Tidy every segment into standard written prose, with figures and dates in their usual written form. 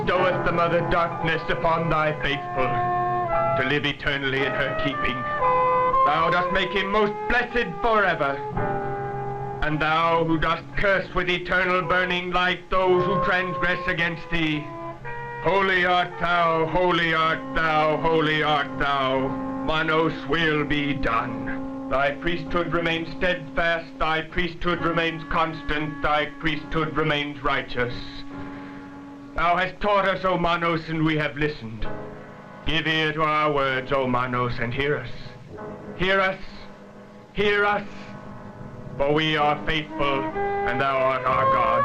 Bestoweth the mother darkness upon thy faithful, to live eternally in her keeping. Thou dost make him most blessed forever. And thou who dost curse with eternal burning light those who transgress against thee, holy art thou, holy art thou, holy art thou. Manos will be done. Thy priesthood remains steadfast, thy priesthood remains constant, thy priesthood remains righteous. Thou hast taught us, O Manos, and we have listened. Give ear to our words, O Manos, and hear us. Hear us, hear us, for we are faithful, and thou art our God.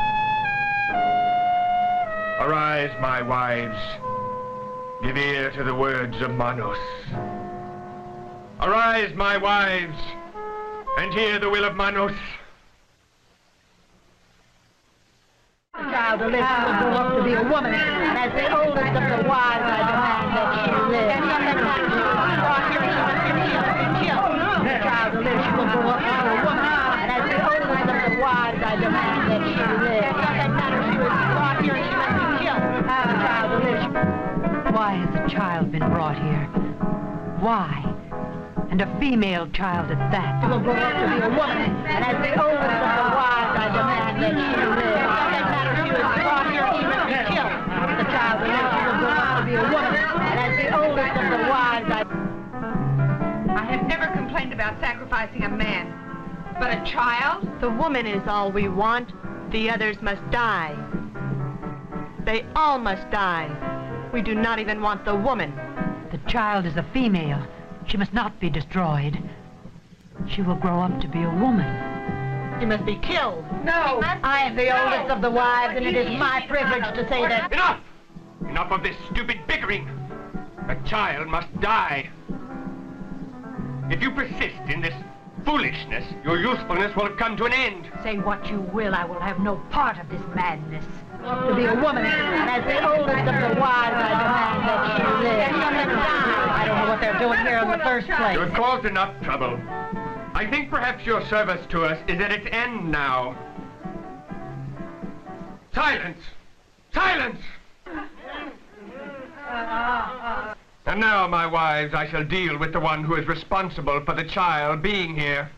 Arise, my wives, give ear to the words of Manos. Arise, my wives, and hear the will of Manos. The child who lives will grow up to be a woman, and as the oldest of the wives, I demand that she live. And from the time she was brought here, she must be killed. The child who lives will grow up to be a woman, and as the oldest of the wives, I demand that she live. From that matter, she was brought here, she must be killed. The child who lives. Why has a child been brought here? Why? And a female child at that. She will grow up to be a woman, and as the oldest of the wives, I demand that she live. From that matter, she was brought here, she must be killed. The child who lives will grow up to be a woman, and as the oldest of the wives, I have never complained about sacrificing a man, but a child? The woman is all we want. The others must die. They all must die. We do not even want the woman. The child is a female. She must not be destroyed. She will grow up to be a woman. she must be killed. No! I am the oldest of the wives, and it is my privilege to say that... Enough! Enough of this stupid bickering. A child must die. If you persist in this foolishness, your usefulness will have come to an end. Say what you will, I will have no part of this madness. To be a woman, and as the oldest of the wives, I demand that she live. I don't know what they're doing here in the first place. You have caused enough trouble. I think perhaps your service to us is at its end now. Silence! Silence! And now, my wives, I shall deal with the one who is responsible for the child being here.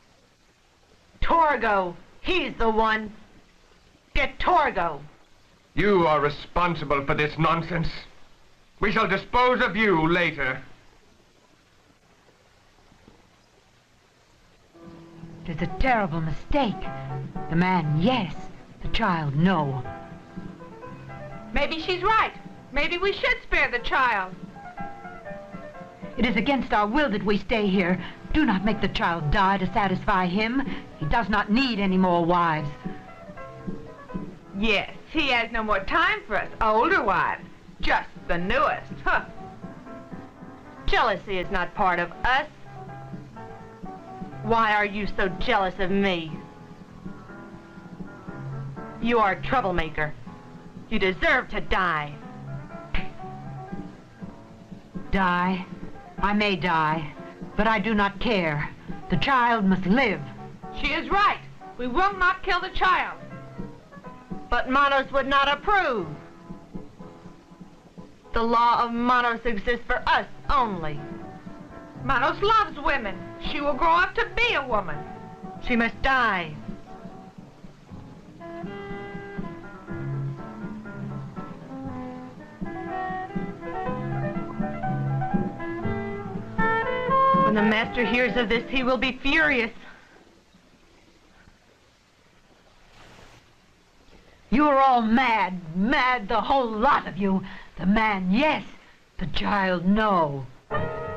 Torgo, he's the one. Get Torgo. You are responsible for this nonsense. We shall dispose of you later. It is a terrible mistake. The man, yes. The child, no. Maybe she's right. Maybe we should spare the child. It is against our will that we stay here. Do not make the child die to satisfy him. He does not need any more wives. Yes, he has no more time for us older wives. Just the newest. Huh. Jealousy is not part of us. Why are you so jealous of me? You are a troublemaker. You deserve to die. Die? I may die, but I do not care. The child must live. She is right. We will not kill the child. But Manos would not approve. The law of Manos exists for us only. Manos loves women. She will grow up to be a woman. She must die. When the master hears of this, he will be furious. You are all mad, mad, the whole lot of you. The man, yes. The child, no.